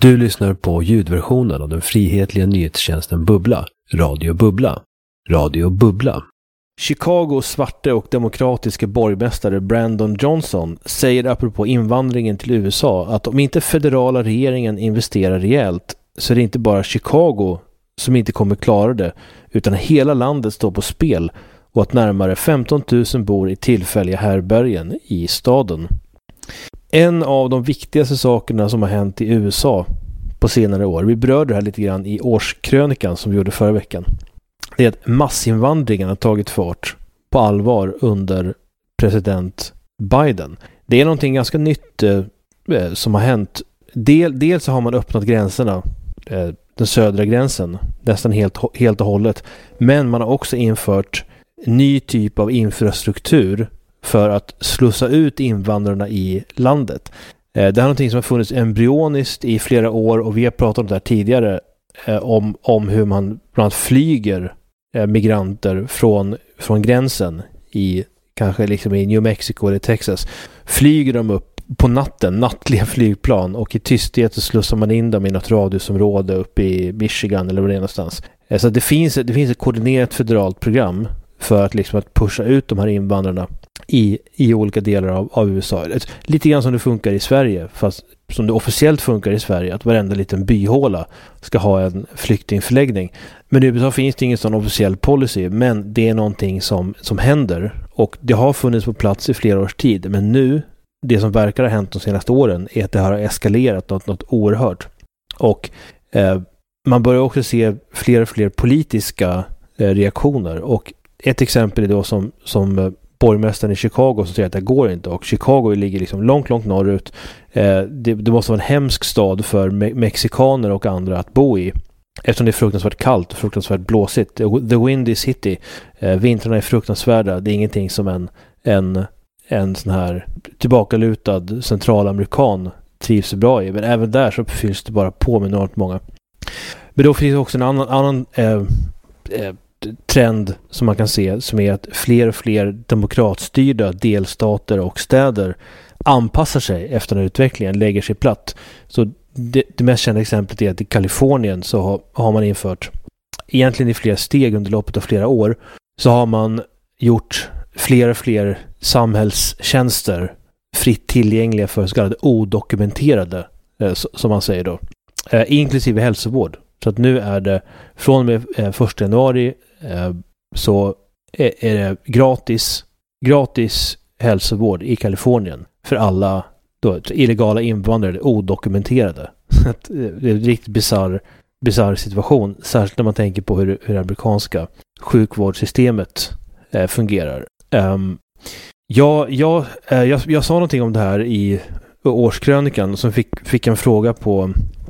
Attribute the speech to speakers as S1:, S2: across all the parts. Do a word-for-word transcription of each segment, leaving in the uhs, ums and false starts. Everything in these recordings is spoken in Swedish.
S1: Du lyssnar på ljudversionen av den frihetliga nyhetstjänsten Bubbla, Radio Bubbla. Radio Bubbla.
S2: Chicagos svarte och demokratiska borgmästare Brandon Johnson säger apropå invandringen till U S A att om inte federala regeringen investerar rejält så är det inte bara Chicago som inte kommer klara det, utan hela landet står på spel och att närmare femton tusen bor i tillfälliga härbergen i staden. En av de viktigaste sakerna som har hänt i U S A på senare år, vi berörde det här lite grann i årskrönikan som vi gjorde förra veckan, det är att massinvandringen har tagit fart på allvar under president Biden. Det är någonting ganska nytt eh, som har hänt. Del, dels så har man öppnat gränserna, eh, den södra gränsen, nästan helt, helt och hållet. Men man har också infört ny typ av infrastruktur för att slussa ut invandrarna i landet. Eh, det här är någonting som har funnits embryoniskt i flera år och vi har pratat om det här tidigare eh, om, om hur man bland annat flyger migranter från, från gränsen i kanske liksom i New Mexico eller Texas. Flyger de upp på natten, nattliga flygplan, och i tysthet så slussar man in dem i något radiusområde uppe i Michigan eller var det är någonstans. Så det finns, det finns ett koordinerat federalt program för att liksom att pusha ut de här invandrarna i, i olika delar av, av U S A. Lite grann som det funkar i Sverige, fast som det officiellt funkar i Sverige, att varenda liten byhåla ska ha en flyktingförläggning. Men i U S A finns det ingen sån officiell policy, men det är någonting som, som händer och det har funnits på plats i flera års tid. Men nu, det som verkar ha hänt de senaste åren är att det har eskalerat något, något oerhört. Och eh, man börjar också se fler och fler politiska eh, reaktioner, och ett exempel är då som, som eh, borgmästaren i Chicago som säger att det går inte, och Chicago ligger liksom långt, långt norrut. Eh, det, det måste vara en hemsk stad för me- mexikaner och andra att bo i, eftersom det är fruktansvärt kallt och fruktansvärt blåsigt. The Windy City, eh, vintrarna är fruktansvärda. Det är ingenting som en, en, en sån här tillbakalutad centralamerikan trivs bra i, men även där så fylls det bara på med enormt många. Men då finns det också en annan, annan eh, eh, trend som man kan se, som är att fler och fler demokratstyrda delstater och städer anpassar sig efter den här utvecklingen, lägger sig platt. Så det, det mest kända exemplet är att i Kalifornien så har, har man infört, egentligen i flera steg under loppet av flera år, så har man gjort fler och fler samhällstjänster fritt tillgängliga för så kallade odokumenterade, eh, som man säger då, eh, inklusive hälsovård. Så att nu är det från och med eh, första januari eh, så är, är det gratis, gratis hälsovård i Kalifornien för alla då, illegala invandrare, odokumenterade. Det är en riktigt bizarr, bizarr situation, särskilt när man tänker på hur, hur det amerikanska sjukvårdssystemet eh, fungerar. Um, ja, jag, eh, jag, jag sa någonting om det här i årskrönikan som fick, fick en fråga på,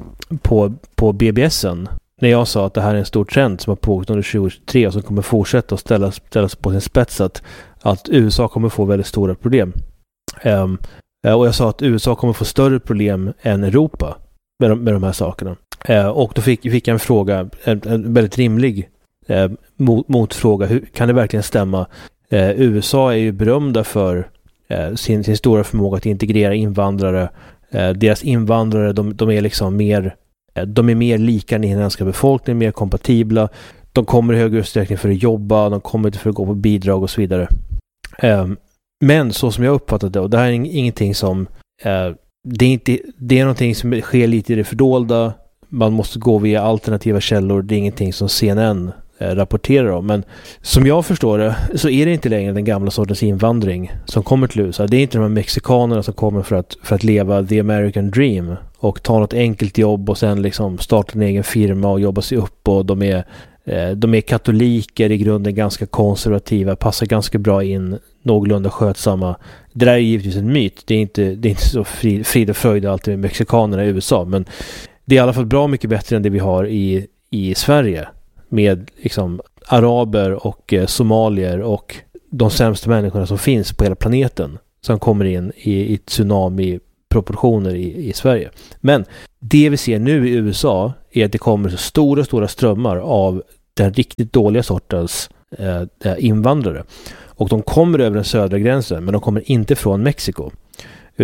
S2: på, på B B S:en när jag sa att det här är en stor trend som har pågått under tjugohundratjugotre och som kommer fortsätta att ställas, ställas på sin spets, att, att U S A kommer få väldigt stora problem. Um, och jag sa att U S A kommer få större problem än Europa med de, med de här sakerna. Uh, och då fick, fick jag en fråga, en, en väldigt rimlig uh, mot, motfråga. Hur, kan det verkligen stämma? Uh, U S A är ju berömda för uh, sin, sin stora förmåga att integrera invandrare. Uh, deras invandrare, de, de är liksom mer uh, de är mer lika den inhemska befolkningen, mer kompatibla. De kommer i högre utsträckning för att jobba, de kommer inte för att gå på bidrag och så vidare. Um, Men så som jag uppfattat det, och det här är ingenting som eh, det är inte, det är någonting som sker lite i det fördolda, man måste gå via alternativa källor, det är ingenting som C N N eh, rapporterar om, men som jag förstår det så är det inte längre den gamla sortens invandring som kommer till U S A. Det är inte de här mexikanerna som kommer för att, för att leva the American dream och ta något enkelt jobb och sen liksom starta en egen firma och jobba sig upp, och de är De är katoliker, i grunden ganska konservativa, passar ganska bra in, någorlunda skötsamma. Det där är givetvis en myt. Det är inte, det är inte så fri, frid och fröjd alltid med mexikanerna i U S A, men det är i alla fall bra mycket bättre än det vi har i, i Sverige med liksom araber och eh, somalier och de sämsta människorna som finns på hela planeten som kommer in i, i tsunami-proportioner i, i Sverige. Men det vi ser nu i U S A är att det kommer så stora, stora strömmar av den riktigt dåliga sortens eh, invandrare. Och de kommer över den södra gränsen, men de kommer inte från Mexiko. Utan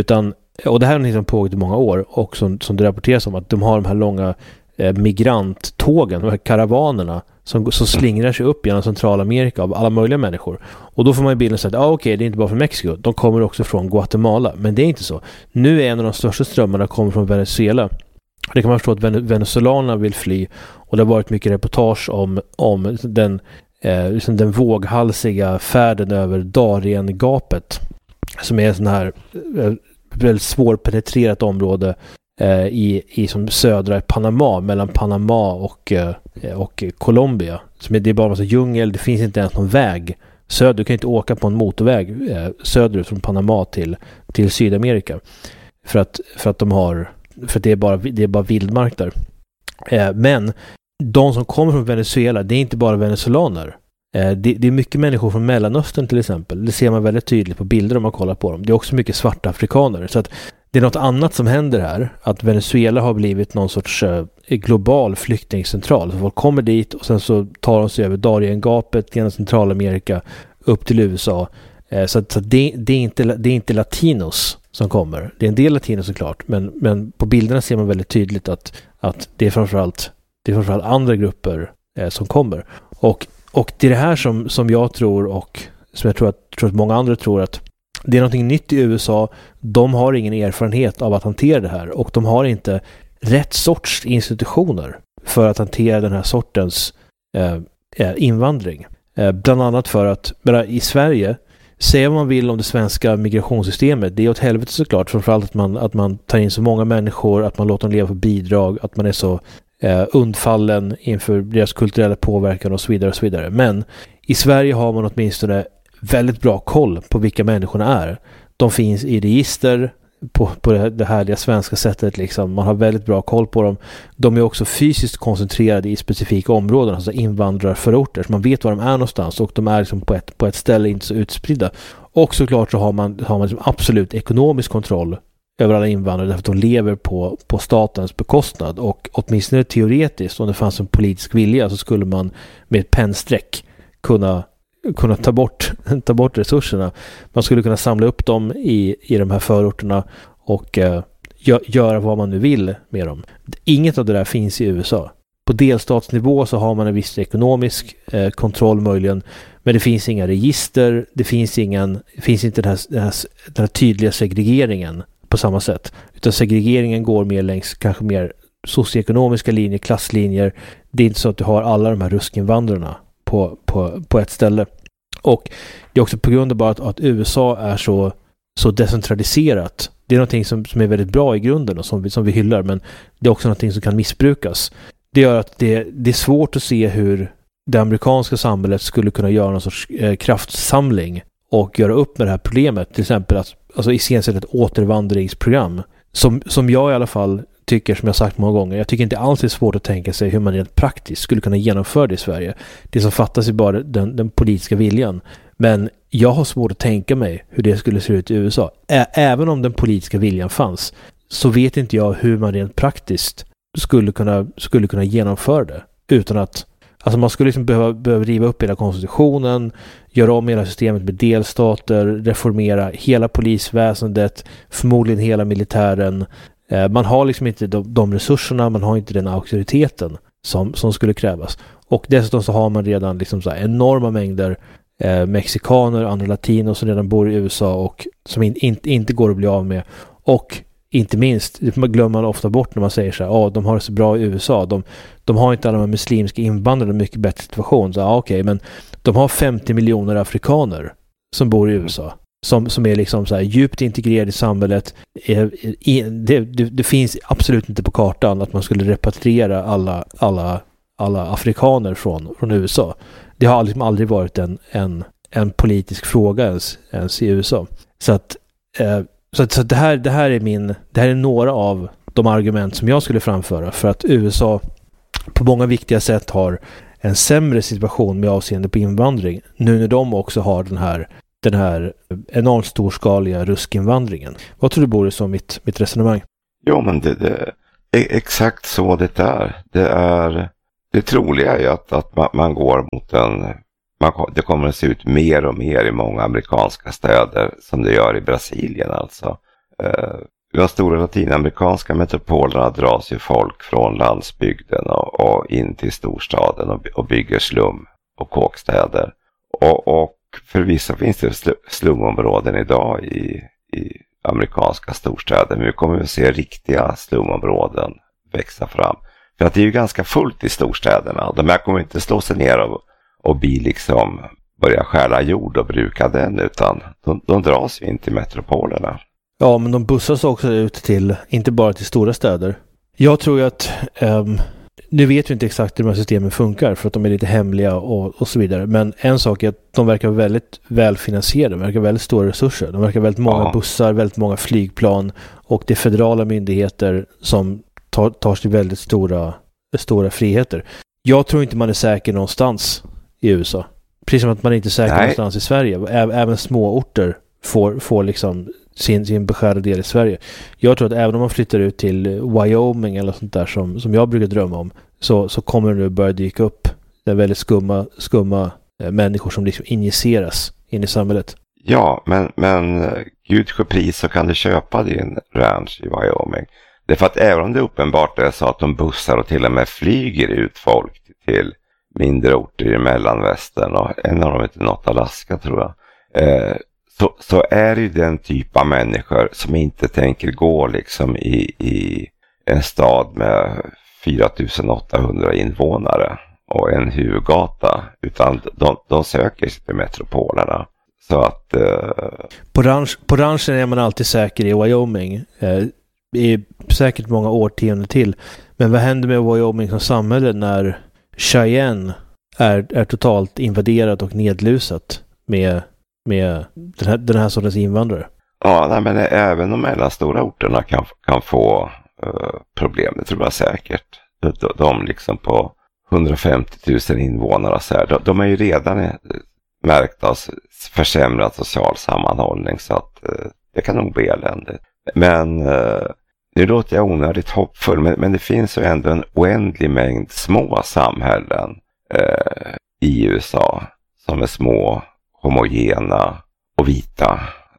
S2: och det här är något som pågått i många år och som, som det rapporteras om, att de har de här långa eh, migranttågen, de här karavanerna som, som slingrar sig upp genom Centralamerika av alla möjliga människor. Och då får man i bilden säga att ah, okej, okay, det är inte bara från Mexiko, de kommer också från Guatemala, men det är inte så. Nu är en av de största strömmarna kommer från Venezuela. Det kan man förstå att venezuelanerna vill fly, och det har varit mycket reportage om, om den, eh, liksom den våghalsiga färden över Dariengapet, som är en sån här eh, väldigt svårpenetrerat område eh, i, i som södra Panama, mellan Panama och, eh, och Colombia. Som är, det är bara en massa djungel, det finns inte ens någon väg söder, du kan inte åka på en motorväg eh, söderut från Panama till, till Sydamerika, för att, för att de har för att det är bara, det är bara vildmark där. Eh, men de som kommer från Venezuela, det är inte bara venezuelaner. Eh, det, det är mycket människor från Mellanöstern till exempel. Det ser man väldigt tydligt på bilder om man kollar på dem. Det är också mycket svarta afrikaner. Så att det är något annat som händer här. Att Venezuela har blivit någon sorts eh, global flyktingcentral. Så folk kommer dit och sen så tar de sig över Dariengapet genom Centralamerika upp till U S A. Eh, så att, så att det, det, är inte, det är inte latinos som kommer. Det är en del latinos såklart, men, men på bilderna ser man väldigt tydligt att, att det är framförallt, det är framförallt andra grupper eh, som kommer. Och, och det är det här som, som jag tror, och som jag tror att, tror att många andra tror, att det är någonting nytt i U S A. De har ingen erfarenhet av att hantera det här, och de har inte rätt sorts institutioner för att hantera den här sortens eh, invandring. Eh, bland annat för att bara i Sverige, säga vad man vill om det svenska migrationssystemet, det är åt helvete såklart, framförallt att man, att man tar in så många människor, att man låter dem leva på bidrag, att man är så eh, undfallen inför deras kulturella påverkan och så vidare och så vidare. Men i Sverige har man åtminstone väldigt bra koll på vilka människorna är. De finns i register på, på det, det härliga svenska sättet liksom. Man har väldigt bra koll på dem. De är också fysiskt koncentrerade i specifika områden, alltså invandrarförorter, så man vet var de är någonstans, och de är liksom på ett, på ett ställe inte så utspridda. Och såklart så har man, har man liksom absolut ekonomisk kontroll över alla invandrare, därför att de lever på, på statens bekostnad, och åtminstone teoretiskt, om det fanns en politisk vilja, så skulle man med ett pennsträck kunna kunna ta bort, ta bort resurserna. Man skulle kunna samla upp dem i, i de här förorterna och eh, gö, göra vad man nu vill med dem. Inget av det där finns i U S A. På delstatsnivå så har man en viss ekonomisk eh, kontroll möjligen, men det finns inga register, det finns, ingen, det finns inte den här, den, här, den här tydliga segregeringen på samma sätt. Utan segregeringen går mer längs kanske mer socioekonomiska linjer, klasslinjer. Det är inte så att du har alla de här ruskinvandrarna På, på, på ett ställe. Och det är också på grund av att, att U S A är så, så decentraliserat. Det är någonting som, som är väldigt bra i grunden och som vi, som vi hyllar, men det är också någonting som kan missbrukas. Det gör att det, det är svårt att se hur det amerikanska samhället skulle kunna göra någon sorts eh, kraftsamling och göra upp med det här problemet. Till exempel att alltså, iscensätta ett återvandringsprogram som, som jag i alla fall tycker, som jag sagt många gånger, jag tycker inte alls det är svårt att tänka sig hur man rent praktiskt skulle kunna genomföra det i Sverige. Det som fattas är bara den, den politiska viljan. Men jag har svårt att tänka mig hur det skulle se ut i U S A. Ä- även om den politiska viljan fanns, så vet inte jag hur man rent praktiskt skulle kunna, skulle kunna genomföra det. Utan att, alltså man skulle liksom behöva, behöva riva upp hela konstitutionen, göra om hela systemet med delstater, reformera hela polisväsendet, förmodligen hela militären. Man har liksom inte de, de resurserna, man har inte den auktoriteten som, som skulle krävas. Och dessutom så har man redan liksom så här enorma mängder eh, mexikaner och andra latinos som redan bor i U S A och som in, in, inte går att bli av med. Och inte minst, det glömmer man ofta bort när man säger så här, ja, de har det så bra i U S A. De, de har inte alla de muslimska invandrare en mycket bättre situation. Så ja, okej, okay, men de har femtio miljoner afrikaner som bor i U S A. Som, som är liksom så här djupt integrerad i samhället. Det, det, det finns absolut inte på kartan att man skulle repatriera alla, alla, alla afrikaner från, från U S A. Det har liksom aldrig varit en, en, en politisk fråga ens, ens i U S A. Så att, eh, så att så det, här, det här är min, det här är några av de argument som jag skulle framföra för att U S A på många viktiga sätt har en sämre situation med avseende på invandring, nu när de också har den här den här enormt storskaliga ruskinvandringen. Vad tror du, Boris, om mitt, mitt resonemang?
S3: Ja, men det, det är exakt så det är. Det är det troliga är att, att man, man går mot en... Man, det kommer att se ut mer och mer i många amerikanska städer som det gör i Brasilien alltså. Eh, de stora latinamerikanska metropolerna dras ju folk från landsbygden och, och in till storstaden och, och bygger slum och kåkstäder. Och, och förvisso finns det slumområden idag i, i amerikanska storstäder, men vi kommer att se riktiga slumområden växa fram. För att det är ju ganska fullt i storstäderna. De här kommer inte slå sig ner och, och bli liksom börja skära jord och bruka den, utan de, de dras ju in till metropolerna.
S2: Ja, men de bussas också ut till, inte bara till stora städer. Jag tror ju att, um, nu vet vi inte exakt hur de här systemen funkar för att de är lite hemliga och, och så vidare. Men en sak är att de verkar väldigt välfinansierade, de verkar väldigt stora resurser. De verkar väldigt många ja. bussar, väldigt många flygplan, och det är federala myndigheter som tar, tar sig väldigt stora, stora friheter. Jag tror inte man är säker någonstans i U S A. Precis som att man inte är säker Nej. någonstans i Sverige. Ä- även små orter får, får liksom sin, sin beskärda del i Sverige. Jag tror att även om man flyttar ut till Wyoming eller sånt där som, som jag brukar drömma om, så, så kommer det nu börja dyka upp det är väldigt skumma, skumma eh, människor som liksom injiceras in i samhället.
S3: Ja, men, men gud för pris så kan du köpa din ranch i Wyoming. Det är för att även om det uppenbart är så att de bussar och till och med flyger ut folk till mindre orter i mellanvästern, och en av dem heter något Alaska tror jag, eh, så, så är det ju den typ av människor som inte tänker gå liksom i, i en stad med fyra tusen åttahundra invånare och en huvudgata, utan de, de söker sig till metropolerna. Så att eh...
S2: på, ranch, på ranchen är man alltid säker i Wyoming, eh, i säkert många årtionden till. Men vad händer med Wyoming som samhälle när Cheyenne är, är totalt invaderat och nedlusat med, med den, här, den här sortens invandrare?
S3: Ja, nej, men även de mellanstora orterna kan, kan få uh, problem, det tror jag säkert. De, de liksom på hundrafemtio tusen invånare så här, de, de är ju redan märkt av försämrad social sammanhållning, så att uh, det kan nog bli eländigt. Men uh, nu låter jag onödigt hoppfull, men, men det finns ju ändå en oändlig mängd små samhällen eh, i U S A som är små, homogena och vita.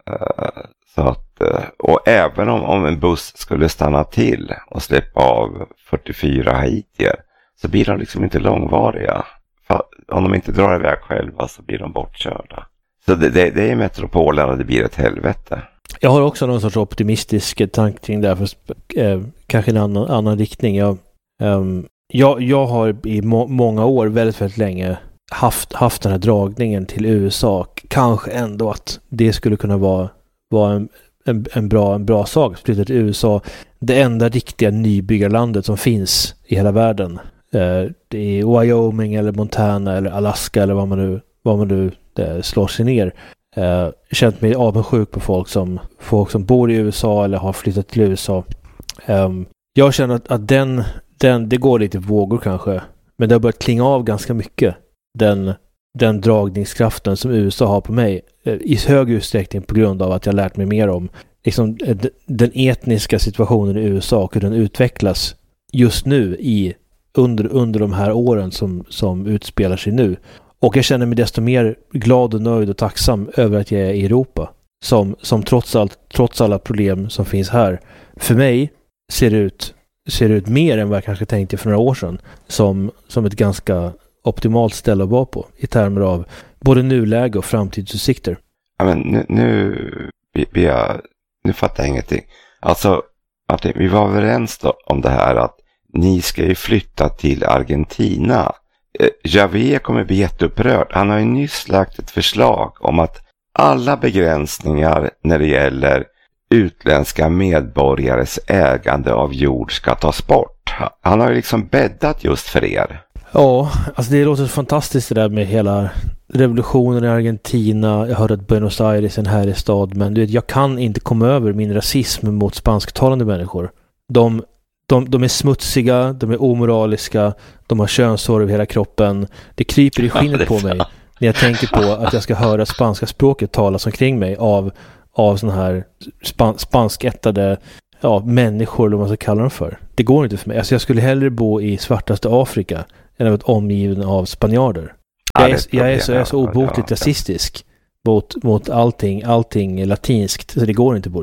S3: Eh, så att, eh, och även om, om en buss skulle stanna till och släppa av fyrtiofyra haitier, så blir de liksom inte långvariga. För om de inte drar iväg själva så blir de bortkörda. Så det, det, det är metropolen och det blir ett helvete.
S2: Jag har också någon sorts optimistisk tanke där, för eh, kanske en annan, annan riktning. Jag, eh, jag, jag har i må- många år, väldigt, väldigt länge haft, haft den här dragningen till U S A. Kanske ändå att det skulle kunna vara, vara en, en, en, bra, en bra sak. Flytta till U S A, det enda riktiga nybyggarlandet som finns i hela världen. Eh, det är Wyoming eller Montana eller Alaska eller vad man nu, vad man nu eh, slår sig ner. Uh, känt mig avundsjuk på folk som, folk som bor i U S A eller har flyttat till U S A. Um, jag känner att, att den, den, det går lite vågor kanske, men det har börjat klinga av ganska mycket, den, den dragningskraften som U S A har på mig, uh, i hög utsträckning på grund av att jag lärt mig mer om liksom, uh, d- den etniska situationen i U S A och hur den utvecklas just nu i, under, under de här åren som, som utspelar sig nu. Och jag känner mig desto mer glad och nöjd och tacksam över att jag är i Europa. Som, som trots allt, trots alla problem som finns här, för mig ser det ut, ser det ut mer än vad jag kanske tänkte för några år sedan. Som, som ett ganska optimalt ställe att vara på i termer av både nuläge och framtidsutsikter.
S3: Ja, men nu, nu, vi, vi har, nu fattar jag ingenting. Alltså, Martin, vi var överens då om det här att ni ska ju flytta till Argentina. Javier kommer bli jätteupprörd. Han har ju nyss lagt ett förslag om att alla begränsningar när det gäller utländska medborgares ägande av jord ska tas bort. Han har ju liksom bäddat just för er.
S2: Ja, alltså det låter fantastiskt det där med hela revolutionen i Argentina. Jag hörde att Buenos Aires är en härlig stad, men du vet, jag kan inte komma över min rasism mot spansktalande människor. De De, de är smutsiga, de är omoraliska, de har könshår över hela kroppen. Det kryper i skinnet ja, på mig när jag tänker på att jag ska höra spanska språket talas omkring mig av, av såna här span, spanskättade ja, människor, eller vad man ska kalla dem för. Det går inte för mig. Alltså jag skulle hellre bo i svartaste Afrika än att vara omgiven av spanjarder. Jag är, jag är, så, jag är så obotligt rasistisk mot, mot allting, allting latinskt, så det går inte, Boris.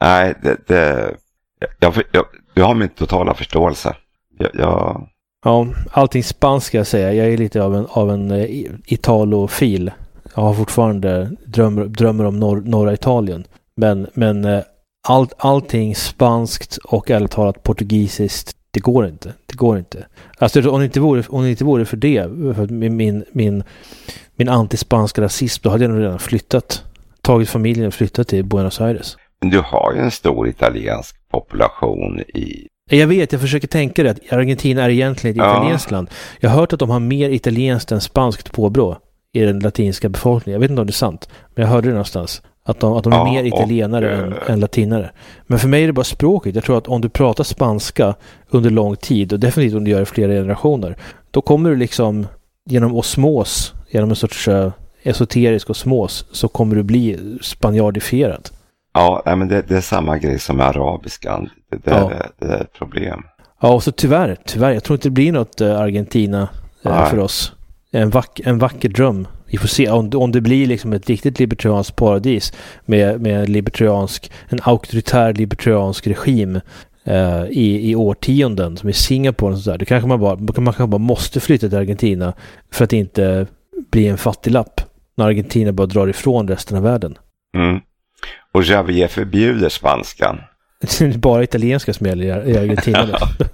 S3: Nej, det, det, jag, jag, jag har min totala förståelse. Jag, jag...
S2: Ja, allting spanska jag säger. Jag är lite av en, av en uh, italofil. Jag har fortfarande drömmer, drömmer om norr, norra Italien. Men, men uh, all, allting spanskt och ärligt talat portugisiskt, det går inte. Det går inte. Alltså om det inte vore, om det inte vore för det, för min, min, min, min antispanska rasism, då hade jag nog redan flyttat. Tagit familjen och flyttat till Buenos Aires.
S3: Men du har ju en stor italiensk population i...
S2: Jag vet, jag försöker tänka det. Att Argentina är egentligen ett
S3: ja.
S2: italienskt land. Jag har hört att de har mer italienskt än spanskt påbrå i den latinska befolkningen. Jag vet inte om det är sant, men jag hörde det någonstans. Att de, att de är
S3: ja,
S2: mer italienare och, än,
S3: äh...
S2: än latinare. Men för mig är det bara språket. Jag tror att om du pratar spanska under lång tid, och definitivt om du gör det flera generationer, då kommer du liksom genom osmos, genom en sorts uh, esoterisk osmos, så kommer du bli spanjardifierad.
S3: Ja, men det, det är samma grej som med arabiskan. Det, det,
S2: ja.
S3: är, det är ett problem.
S2: Ja, och så tyvärr, tyvärr. Jag tror inte det blir något uh, Argentina uh, för oss. En, vack, en vacker dröm. Vi får se om, om det blir liksom ett riktigt libertarianskt paradis med, med libertariansk, en auktoritär libertariansk regim uh, i, i årtionden som i Singapore och sådär. Det kanske man bara, man kanske bara måste flytta till Argentina för att inte bli en fattiglapp när Argentina bara drar ifrån resten av världen.
S3: Mm. Och Javier förbjuder spanskan.
S2: Det är bara italienska som gäller i Argentina.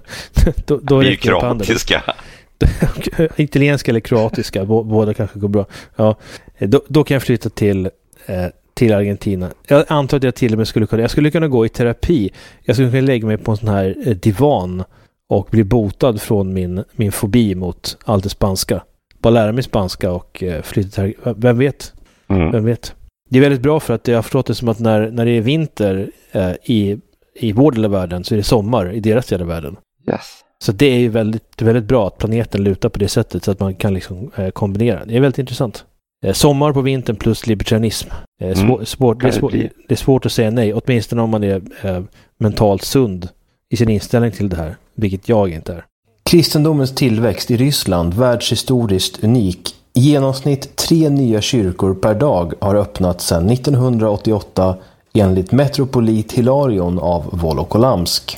S2: då, då
S3: det är ju kroatiska.
S2: Italienska eller kroatiska, båda kanske går bra. Ja, då, då kan jag flytta till, eh, till Argentina. Jag antar att jag till och med skulle kunna, jag skulle kunna gå i terapi. Jag skulle kunna lägga mig på en sån här eh, divan och bli botad från min, min fobi mot allt det spanska. Bara lära mig spanska och eh, flytta till, vem vet?
S3: Mm.
S2: Vem vet? Det är väldigt bra för att jag har förstått det som att när, när det är vinter eh, i, i vår del av världen så är det sommar i deras del av världen.
S3: Yes.
S2: Så det är ju väldigt, väldigt bra att planeten lutar på det sättet så att man kan liksom eh, kombinera. Det är väldigt intressant. Eh, sommar på vintern plus libertarianism. Eh, svår, mm. svår, det, är svår, det är svårt att säga nej, åtminstone om man är eh, mentalt sund i sin inställning till det här, vilket jag inte är. Kristendomens tillväxt i Ryssland, världshistoriskt unik. I genomsnitt tre nya kyrkor per dag har öppnat sedan nittonhundraåttioåtta enligt metropolit Hilarion av Volokolamsk.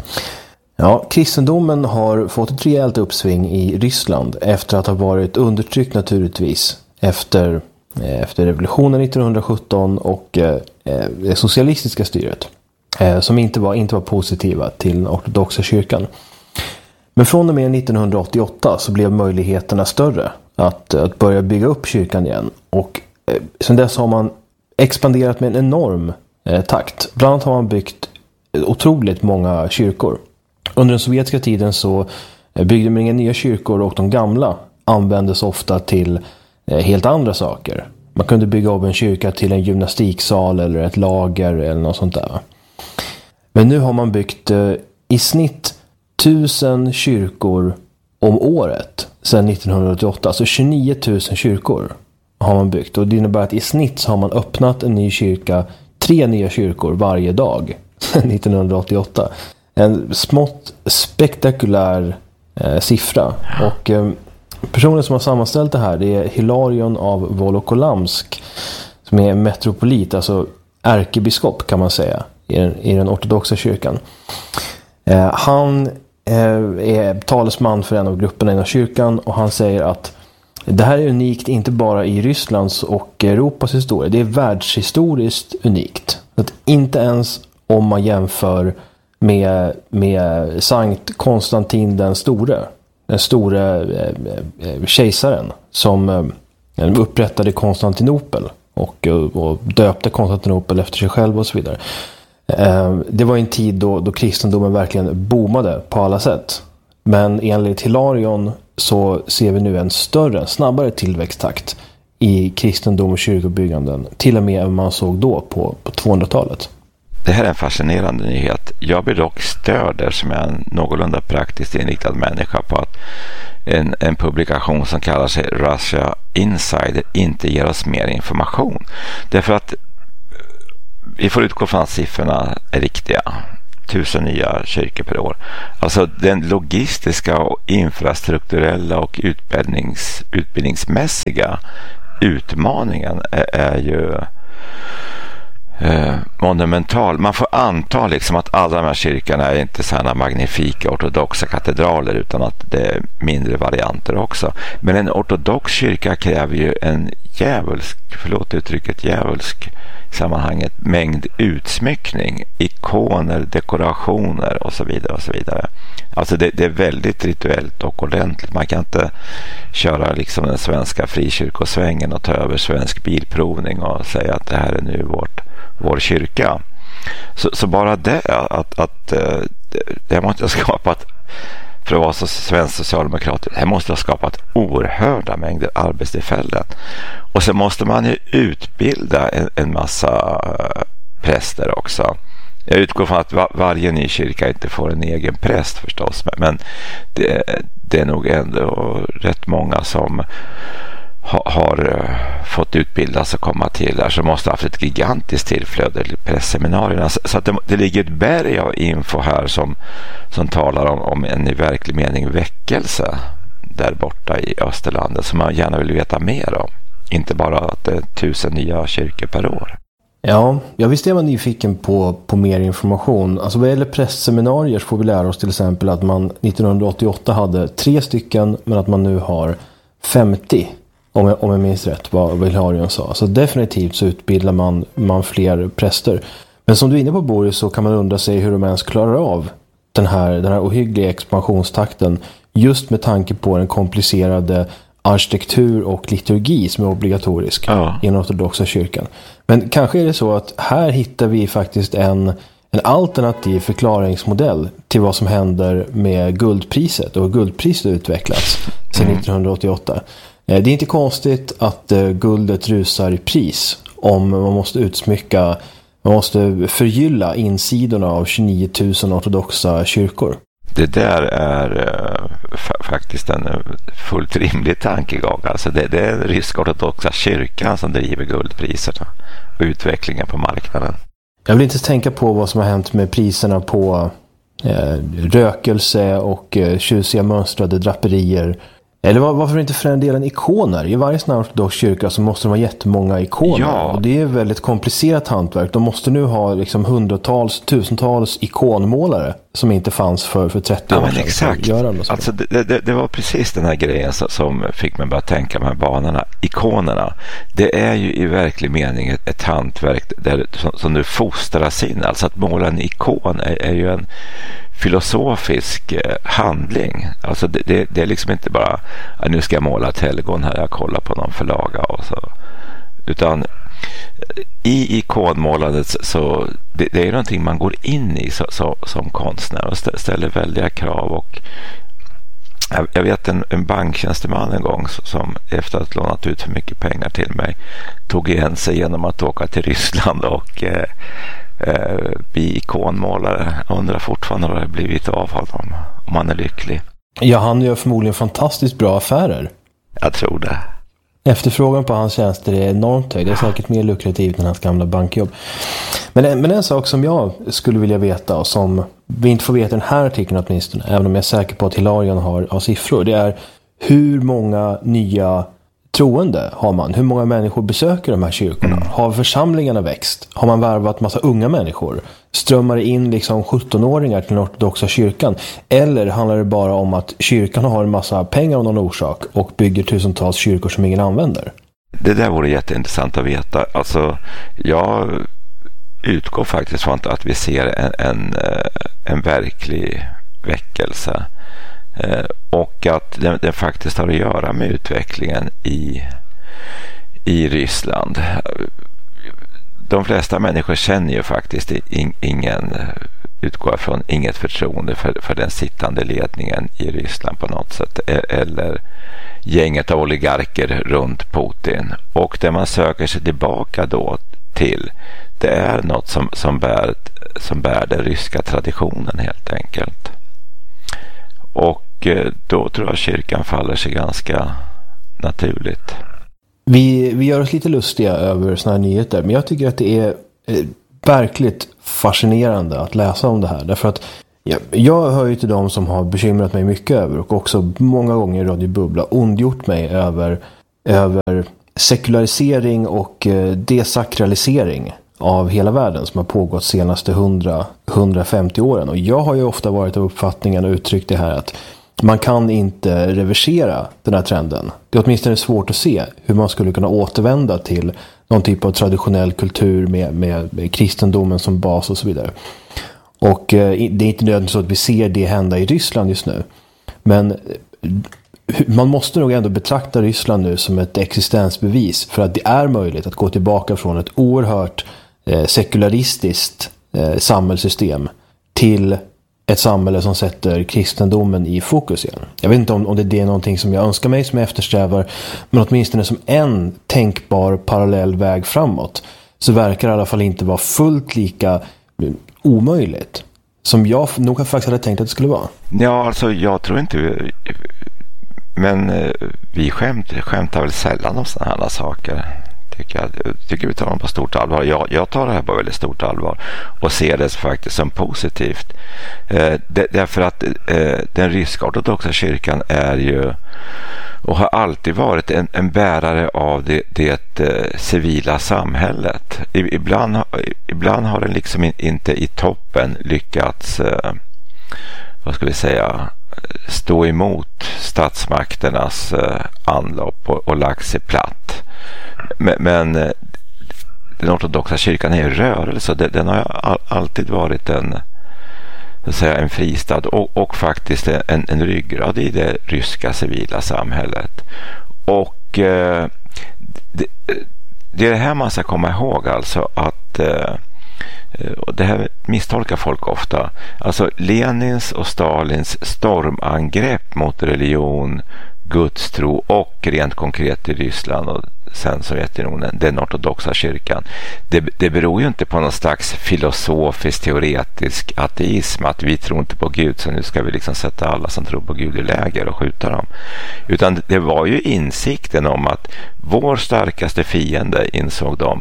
S2: Ja, kristendomen har fått ett rejält uppsving i Ryssland efter att ha varit undertryckt naturligtvis efter, efter revolutionen nittonhundrasjutton och eh, det socialistiska styret eh, som inte var, inte var positiva till den ortodoxa kyrkan. Men från och med nittonhundraåttioåtta så blev möjligheterna större att, att börja bygga upp kyrkan igen. Och eh, sedan dess har man expanderat med en enorm eh, takt. Bland annat har man byggt otroligt många kyrkor. Under den sovjetiska tiden så eh, byggde man inga nya kyrkor och de gamla användes ofta till eh, helt andra saker. Man kunde bygga om en kyrka till en gymnastiksal eller ett lager eller något sånt där. Men nu har man byggt eh, i snitt tusen kyrkor om året sedan nittonhundraåttioåtta. Alltså tjugonio tusen kyrkor har man byggt. Och det innebär att i snitt så har man öppnat en ny kyrka, tre nya kyrkor varje dag sedan nittonhundraåttioåtta. En smått spektakulär eh, siffra. Och eh, personen som har sammanställt det här, det är Hilarion av Volokolamsk som är metropolit, alltså ärkebiskop kan man säga i den, i den ortodoxa kyrkan. Eh, han är talesman för en av grupperna inom kyrkan och han säger att det här är unikt inte bara i Rysslands och Europas historia, det är världshistoriskt unikt. Att inte ens om man jämför med, med Sankt Konstantin den store, den store eh, kejsaren som eh, upprättade Konstantinopel och, och döpte Konstantinopel efter sig själv och så vidare. Det var en tid då, då kristendomen verkligen boomade på alla sätt. Men enligt Hilarion så ser vi nu en större, snabbare tillväxttakt i kristendom och kyrkobygganden. Till och med än man såg då på, på tvåhundratalet.
S3: Det här är en fascinerande nyhet. Jag blir dock störd som är en någorlunda praktiskt inriktad människa på att en, en publikation som kallar sig Russia Insider inte ger oss mer information. Därför att vi får utgå från att siffrorna är riktiga. Tusen nya kyrkor per år. Alltså den logistiska och infrastrukturella och utbildnings, utbildningsmässiga utmaningen är, är ju eh, monumental. Man får anta liksom att alla de här kyrkorna är inte sådana magnifika ortodoxa katedraler, utan att det är mindre varianter också. Men en ortodox kyrka kräver ju en djävulsk, förlåt uttrycket djävulsk i sammanhanget, mängd utsmyckning, ikoner, dekorationer och så vidare och så vidare. Alltså det, det är väldigt rituellt och ordentligt. Man kan inte köra liksom den svenska frikyrkosvängen och ta över Svensk Bilprovning och säga att det här är nu vårt, vår kyrka. Så, så bara det att, att det, det måste ha skapat, för att vara så svensk socialdemokrat, det måste ha skapat oerhörda mängder arbetstillfällen. Och så måste man ju utbilda en, en massa präster också. Jag utgår från att var, varje ny kyrka inte får en egen präst förstås, men det, det är nog ändå rätt många som ha, har fått utbildas och komma till där, så måste ha haft ett gigantiskt tillflöde till prästseminarierna. Så, så att det, det ligger ett berg av info här som, som talar om, om en i verklig mening väckelse där borta i Österlandet som man gärna vill veta mer om. Inte bara att det är tusen nya kyrkor per år.
S2: Ja, jag visste jag var nyfiken på, på mer information. Alltså vad gäller prästseminarier får vi lära oss till exempel att man nittonhundraåttioåtta hade tre stycken, men att man nu har femtio, om jag, om jag minns rätt vad Hilarion sa. Så definitivt så utbildar man, man fler präster. Men som du är inne på, Boris, så kan man undra sig hur de ens klarar av den här, den här ohyggliga expansionstakten, just med tanke på den komplicerade arkitektur och liturgi som är obligatorisk ja. i den ortodoxa kyrkan. Men kanske är det så att här hittar vi faktiskt en, en alternativ förklaringsmodell till vad som händer med guldpriset, och guldpriset har utvecklats sedan mm. nittonhundraåttioåtta. Det är inte konstigt att guldet rusar i pris om man måste utsmycka, man måste förgylla insidorna av tjugonio tusen ortodoxa kyrkor.
S3: Det där är uh, fa- faktiskt en fullt rimlig tankegång. Alltså det, det är rysk-ortodoxa kyrkan som driver guldpriserna och utvecklingen på marknaden.
S2: Jag vill inte tänka på vad som har hänt med priserna på eh, rökelse och eh, tjusiga mönstrade draperier. Eller var, varför inte för en del ikoner? I varje sån här ortodox kyrka så måste de ha jättemånga ikoner. Ja. Och det är ett väldigt komplicerat hantverk. De måste nu ha liksom hundratals, tusentals ikonmålare som inte fanns för, för trettio
S3: ja,
S2: år sedan.
S3: Exakt. Alltså det, det, det var precis den här grejen som fick mig bara tänka med banorna. Ikonerna, det är ju i verklig mening ett, ett hantverk där, som, som nu fostras in. Alltså att måla en ikon är, är ju en filosofisk eh, handling. Alltså det, det, det är liksom inte bara att nu ska jag måla ett helgon här, jag kollar på någon förlaga och så. Utan i ikonmålandet så det, det är någonting man går in i så, så, som konstnär och ställer väldiga krav. Och jag, jag vet en, en banktjänsteman en gång som efter att ha lånat ut för mycket pengar till mig tog igen sig genom att åka till Ryssland och eh, eh, bli ikonmålare. Jag undrar fortfarande vad det blivit av honom, om han är lycklig.
S2: Ja, han gör förmodligen fantastiskt bra affärer.
S3: Jag tror det.
S2: Efterfrågan på hans tjänster är enormt hög. Det är säkert mer lukrativt än hans gamla bankjobb. Men en, men en sak som jag skulle vilja veta och som vi inte får veta i den här artikeln åtminstone, även om jag är säker på att Hilarion har, har siffror, det är hur många nya troende har man? Hur många människor besöker de här kyrkorna? Mm. Har församlingarna växt? Har man värvat massa unga människor? Strömmar in liksom sjuttonåringar till den ortodoxa kyrkan? Eller handlar det bara om att kyrkan har en massa pengar av någon orsak och bygger tusentals kyrkor som ingen använder?
S3: Det där vore jätteintressant att veta. Alltså, jag utgår faktiskt från att vi ser en, en, en verklig väckelse. Och att den, den faktiskt har att göra med utvecklingen i, i Ryssland. De flesta människor känner ju faktiskt in, ingen, utgår från inget förtroende för, för den sittande ledningen i Ryssland på något sätt. Eller gänget av oligarker runt Putin. Och det man söker sig tillbaka då till, det är något som, som, bär, som bär den ryska traditionen helt enkelt. Och då tror jag kyrkan faller sig ganska naturligt.
S2: Vi, vi gör oss lite lustiga över såna här nyheter, men jag tycker att det är eh, verkligt fascinerande att läsa om det här. Därför att ja, jag hör ju till dem som har bekymrat mig mycket över och också många gånger i Radio Bubbla ondgjort mig över, över sekularisering och eh, desakralisering av hela världen som har pågått senaste hundra till hundrafemtio åren. Och jag har ju ofta varit av uppfattningen och uttryckt det här att man kan inte reversera den här trenden. Det är åtminstone svårt att se hur man skulle kunna återvända till någon typ av traditionell kultur med, med, med kristendomen som bas och så vidare. Och eh, det är inte nödvändigt så att vi ser det hända i Ryssland just nu. Men man måste nog ändå betrakta Ryssland nu som ett existensbevis för att det är möjligt att gå tillbaka från ett oerhört eh, sekularistiskt eh, samhällssystem till ett samhälle som sätter kristendomen i fokus igen. Jag vet inte om, om det är någonting som jag önskar mig, som jag eftersträvar, men åtminstone som en tänkbar parallell väg framåt så verkar det i alla fall inte vara fullt lika omöjligt som jag nog faktiskt hade tänkt att det skulle vara.
S3: Ja, alltså jag tror inte vi, men vi skämt, skämtar väl sällan om sådana här saker. Tycker jag tycker vi tar dem på stort allvar. Jag, jag tar det här på väldigt stort allvar och ser det faktiskt som positivt. Eh, det, därför att eh, den ryska ortodoxa kyrkan är ju och har alltid varit en, en bärare av det, det eh, civila samhället. I, ibland, ibland har den liksom in, inte i toppen lyckats eh, vad ska vi säga stå emot statsmakternas eh, anlopp och, och lagt sig platt. Men, men den ortodoxa kyrkan är en rörelse. Den har alltid varit en, så att säga, en fristad och, och faktiskt en, en ryggrad i det ryska civila samhället. Och eh, det, det är det här man ska komma ihåg, alltså att eh, och det här misstolkar folk ofta. Alltså Lenins och Stalins stormangrepp mot religion, gudstro och rent konkret i Ryssland och sen Sovjetunionen, den ortodoxa kyrkan, det, det beror ju inte på någon slags filosofisk teoretisk ateism, att vi tror inte på Gud så nu ska vi liksom sätta alla som tror på Gud i läger och skjuta dem, utan det var ju insikten om att vår starkaste fiende, insåg de,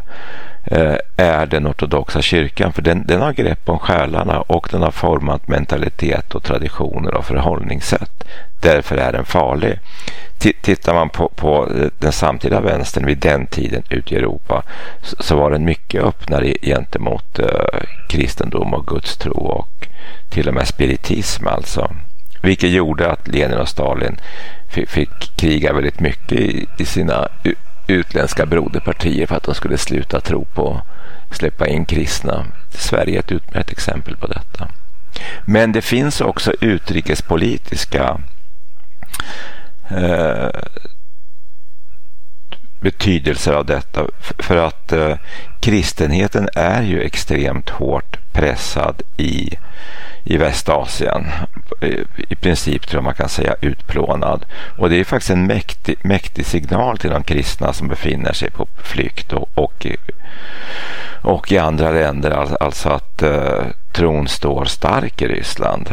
S3: är den ortodoxa kyrkan, för den, den har grepp om själarna och den har format mentalitet och traditioner och förhållningssätt. Därför är den farlig. T- tittar man på, på den samtida vänstern vid den tiden ute i Europa så, så var den mycket öppnare gentemot eh, kristendom och gudstro och till och med spiritism alltså. Vilket gjorde att Lenin och Stalin fick, fick kriga väldigt mycket i, i sina utländska broderpartier för att de skulle sluta tro på släppa in kristna. Sverige är ett utmärkt exempel på detta. Men det finns också utrikespolitiska eh, betydelser av detta, för att eh, kristenheten är ju extremt hårt pressad i i Västasien, i princip tror jag man kan säga utplånad, och det är faktiskt en mäktig, mäktig signal till de kristna som befinner sig på flykt och, och, och i andra länder, alltså att uh, tron står stark i Ryssland.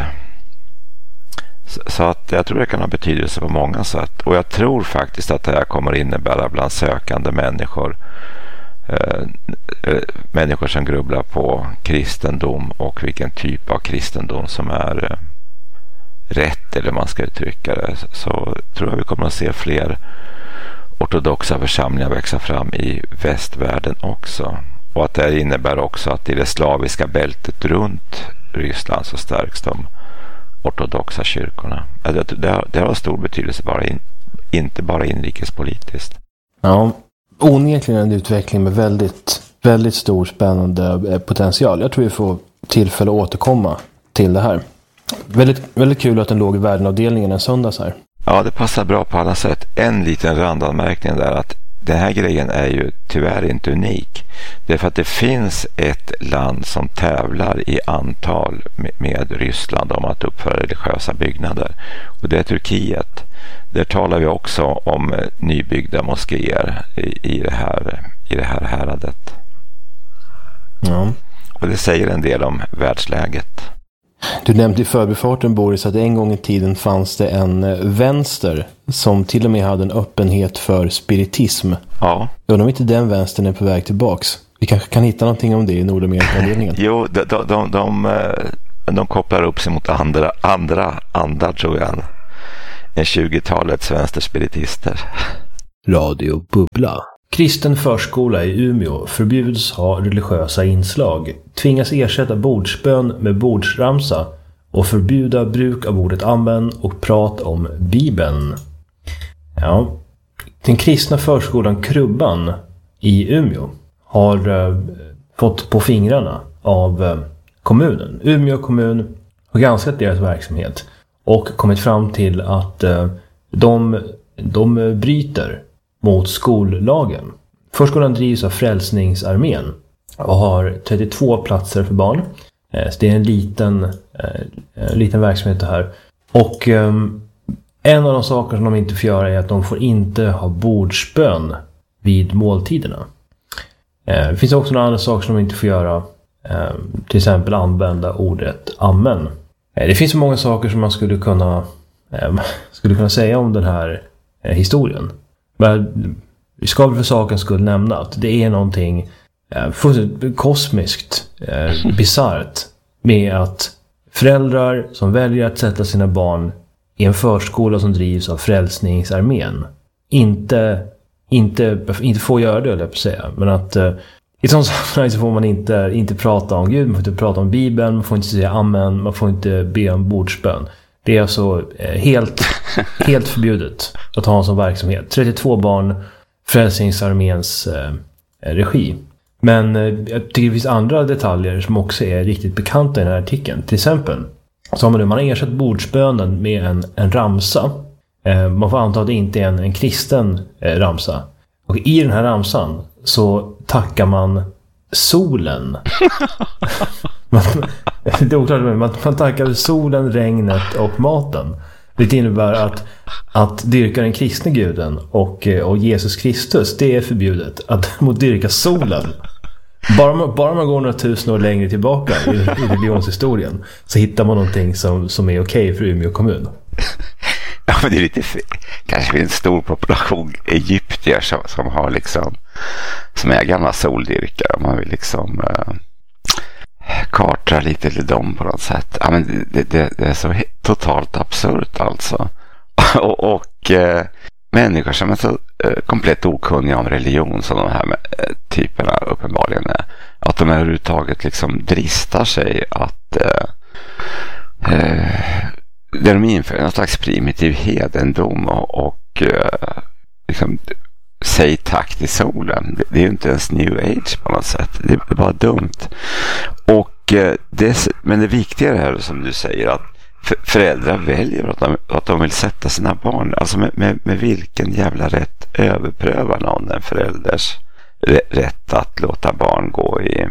S3: Så, så att jag tror det kan ha betydelse på många sätt, och jag tror faktiskt att det här kommer innebära bland sökande människor Uh, uh, människor som grubblar på kristendom och vilken typ av kristendom som är uh, rätt, eller man ska uttrycka det, så, så tror jag vi kommer att se fler ortodoxa församlingar växa fram i västvärlden också, och att det innebär också att i det slaviska bältet runt Ryssland så stärks de ortodoxa kyrkorna. Det, det, det har stor betydelse, bara in, inte bara inrikespolitiskt.
S2: Ja, onekligen en utveckling med väldigt, väldigt stor spännande potential. Jag tror vi får tillfälle att återkomma till det här. Väldigt, väldigt kul att den låg i värdenavdelningen en söndags här.
S3: Ja, det passar bra på alla sätt. En liten randanmärkning där, att den här grejen är ju tyvärr inte unik. Det är för att det finns ett land som tävlar i antal med, med Ryssland om att uppföra religiösa byggnader. Och det är Turkiet. Där talar vi också om nybyggda moskéer i, i, det, här, i det här häradet.
S2: Ja.
S3: Och det säger en del om världsläget.
S2: Du nämnde i förbifarten, Boris, att en gång i tiden fanns det en vänster som till och med hade en öppenhet för spiritism.
S3: Ja.
S2: Jag undrar om inte den vänstern är på väg tillbaks. Vi kanske kan hitta någonting om det i Nordamerika-avdelningen.
S3: Jo, de, de, de, de, de kopplar upp sig mot andra, andra andar, tror jag, än tjugotalets vänsterspiritister.
S1: Radio Bubbla.
S2: Kristen förskola i Umeå förbjuds ha religiösa inslag, tvingas ersätta bordsbön med bordsramsa och förbjuda bruk av ordet amen och prat om Bibeln. Ja, den kristna förskolan Krubban i Umeå har eh, fått på fingrarna av eh, kommunen. Umeå kommun har granskat deras verksamhet och kommit fram till att eh, de, de bryter mot skollagen. Förskolan drivs av Frälsningsarmén och har trettiotvå platser för barn. Eh, så det är en liten, eh, en liten verksamhet det här. Och eh, en av de saker som de inte får göra är att de får inte ha bordsbön vid måltiderna. Eh, det finns också några andra saker som de inte får göra. Eh, till exempel använda ordet amen. Eh, det finns så många saker som man skulle kunna, eh, skulle kunna säga om den här eh, historien. Men vi ska väl för saken skulle nämna att det är någonting eh, kosmiskt, eh, bizarrt med att föräldrar som väljer att sätta sina barn i en förskola som drivs av Frälsningsarmén inte, inte, inte får göra det, eller på att säga. Men att eh, i sådana sammanhang så får man inte, inte prata om Gud, man får inte prata om Bibeln, man får inte säga amen, man får inte be om bordsbön. Det är alltså eh, helt, helt förbjudet att ha en sån verksamhet. trettiotvå barn, Frälsningsarméns eh, regi. Men eh, jag tycker det finns andra detaljer som också är riktigt bekanta i den här artikeln. Till exempel så har man, nu, man har ersatt bordsbönen med en, en ramsa. Eh, man får anta att det inte är en, en kristen eh, ramsa. Och i den här ramsan så tackar man solen. man, det är oklart, men man, man tackar solen, regnet och maten. Det innebär att, att dyrka den kristne guden och, och Jesus Kristus, det är förbjudet. Att mot dyrka solen. Bara man, bara man går några tusen år längre tillbaka i, i religionshistorien så hittar man någonting som, som är okej för Umeå kommun.
S3: Ja, men det är lite kanske en stor population egyptier som, som har liksom som är gamla soldyrkare. Man vill liksom uh, kartra lite till dem på något sätt. Ja, men det, det, det är så he- totalt absurt alltså. och och uh, människor som är så uh, komplett okunniga om religion som de här med, uh, typerna uppenbarligen är. Att de överhuvudtaget liksom dristar sig att uh, uh, där de inför en slags primitiv hedendom och, och uh, liksom säg tack till solen. Det, det är ju inte ens new age på något sätt. Det är bara dumt. Och uh, det, men det viktiga är som du säger att för, föräldrar väljer att de, att de vill sätta sina barn. Alltså med, med, med vilken jävla rätt överprövar någon en förälders rätt att låta barn gå i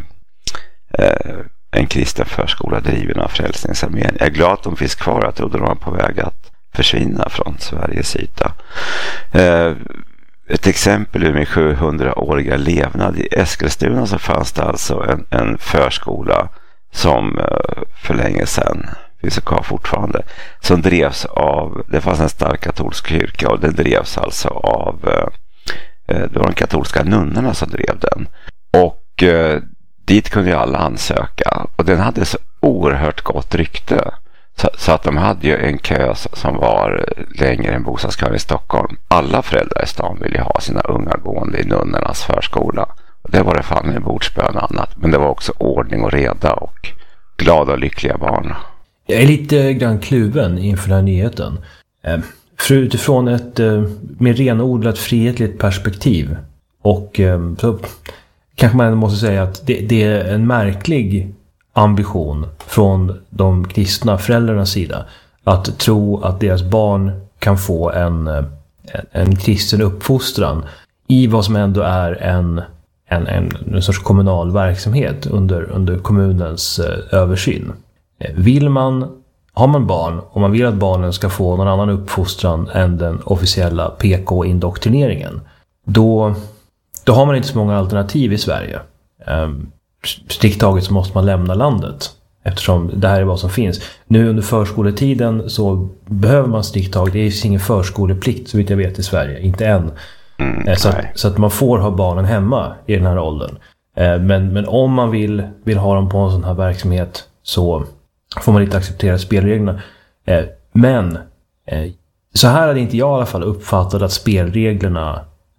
S3: uh, en kristen förskola driven av Frälsningsarmén. Jag är glad att de finns kvar. Jag trodde de var på väg att försvinna från Sveriges yta. Eh, ett exempel ur min sjuhundraåriga levnad. I Eskilstuna så fanns det alltså en, en förskola som eh, för länge sedan, finns det kvar fortfarande, som drevs av, det fanns en stark katolsk kyrka och den drevs alltså av eh, det var de katolska nunnorna som drev den. Och eh, dit kunde ju alla ansöka och den hade så oerhört gott rykte så, så att de hade ju en kö som var längre än bostadskön i Stockholm. Alla föräldrar i stan ville ha sina unga gående i nunnornas förskola. Och det var det fan med bordsbön och annat. Men det var också ordning och reda och glada och lyckliga barn.
S2: Jag är lite grann kluven inför den här nyheten. För utifrån ett mer renodlat frihetligt perspektiv och så kanske man måste säga att det, det är en märklig ambition från de kristna föräldrarnas sida att tro att deras barn kan få en, en, en kristen uppfostran i vad som ändå är en, en, en, en sorts kommunal verksamhet under, under kommunens eh, översyn. Vill man, har man barn och man vill att barnen ska få någon annan uppfostran än den officiella P K-indoktrineringen, då Då har man inte så många alternativ i Sverige. Um, strikt taget så måste man lämna landet. Eftersom det här är vad som finns. Nu under förskoletiden så behöver man strikt taget. Det är ingen förskoleplikt så vitt jag vet i Sverige. Inte än. Mm, så, att, så att man får ha barnen hemma i den här åldern. Uh, men, men om man vill, vill ha dem på en sån här verksamhet så får man inte acceptera spelreglerna. Uh, men uh, så här hade inte jag i alla fall uppfattat att spelreglerna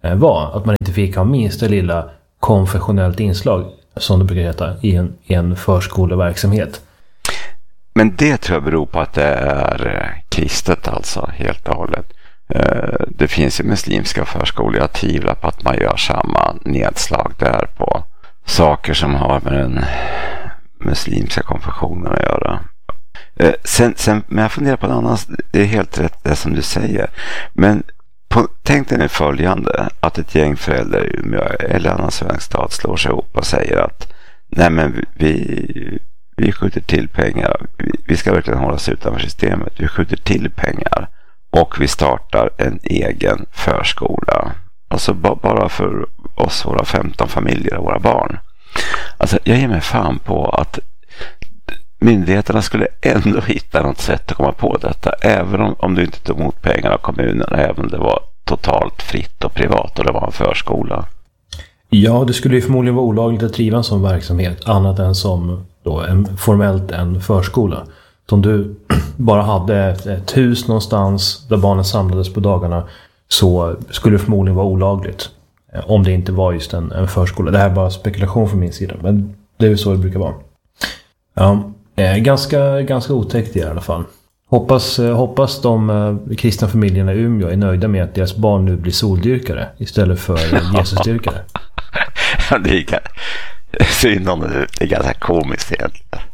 S2: var. Att man inte fick ha minsta lilla konfessionellt inslag, som det brukar heta, i en, i en förskoleverksamhet.
S3: Men det tror jag beror på att det är kristet alltså, helt och hållet. Det finns ju muslimska förskolor. Jag tvivlar på att man gör samma nedslag där på saker som har med den muslimska konfessionen att göra. Sen, sen, men jag funderar på en annan. Det är helt rätt det som du säger. Men på, tänk dig nu följande, att ett gäng föräldrar i Umeå eller annan svensk stat slår sig ihop och säger att nej men vi, vi skjuter till pengar. Vi, vi ska verkligen hålla oss utanför systemet. Vi skjuter till pengar. Och vi startar en egen förskola. Alltså bara för oss, våra femton familjer och våra barn. Alltså jag ger mig fan på att myndigheterna skulle ändå hitta något sätt att komma på detta. Även om, om du inte tog emot pengar av kommunen. Även om det var totalt fritt och privat och det var en förskola.
S2: Ja, det skulle ju förmodligen vara olagligt att driva en sån verksamhet. Annat än som då en, formellt en förskola. Om du bara hade ett, ett hus någonstans där barnen samlades på dagarna, så skulle det förmodligen vara olagligt. Om det inte var just en, en förskola. Det här är bara spekulation från min sida, men det är ju så det brukar vara. Ja, ganska, ganska otäckt i alla fall. Hoppas, hoppas de eh, kristna familjerna i Umeå är nöjda med att deras barn nu blir soldyrkare istället för Jesusdyrkare.
S3: det är, synd om det, det är ganska komiskt egentligen.